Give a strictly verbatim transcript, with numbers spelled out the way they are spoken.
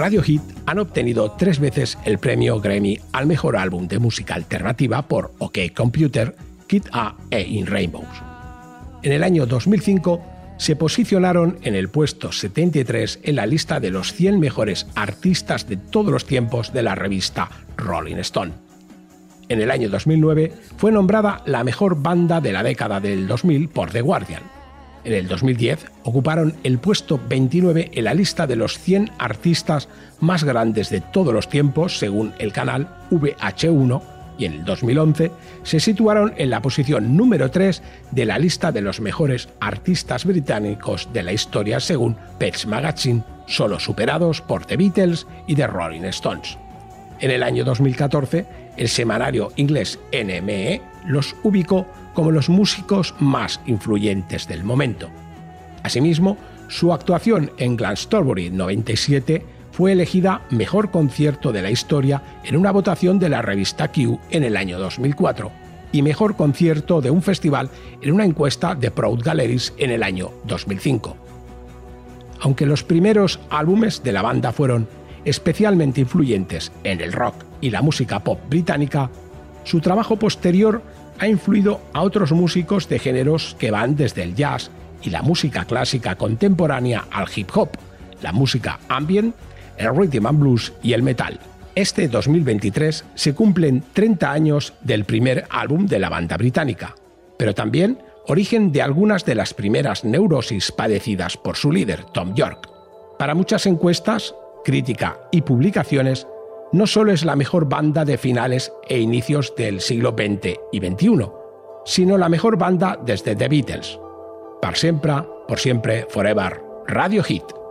Radiohead han obtenido tres veces el premio Grammy al mejor álbum de música alternativa por OK Computer, Kid A e In Rainbows. En el año dos mil cinco se posicionaron en el puesto setenta y tres en la lista de los cien mejores artistas de todos los tiempos de la revista Rolling Stone. En el año dos mil nueve fue nombrada la mejor banda de la década del dos mil por The Guardian. En el dos mil diez ocuparon el puesto veintinueve en la lista de los cien artistas más grandes de todos los tiempos según el canal V H uno y en el dos mil once se situaron en la posición número tres de la lista de los mejores artistas británicos de la historia según Page Magazine, solo superados por The Beatles y The Rolling Stones. En el año dos mil catorce, el semanario inglés N M E los ubicó como los músicos más influyentes del momento. Asimismo, su actuación en Glastonbury noventa y siete fue elegida Mejor Concierto de la Historia en una votación de la revista Q en el año dos mil cuatro y Mejor Concierto de un Festival en una encuesta de Proud Galleries en el año dos mil cinco. Aunque los primeros álbumes de la banda fueron especialmente influyentes en el rock y la música pop británica, su trabajo posterior ha influido a otros músicos de géneros que van desde el jazz y la música clásica contemporánea al hip hop, la música ambient, el rhythm and blues y el metal. Este dos mil veintitrés se cumplen treinta años del primer álbum de la banda británica, pero también origen de algunas de las primeras neurosis padecidas por su líder, Thom Yorke. Para muchas encuestas, crítica y publicaciones, no solo es la mejor banda de finales e inicios del siglo veinte y veintiuno, sino la mejor banda desde The Beatles. Per sempre, por siempre, forever, Radiohead.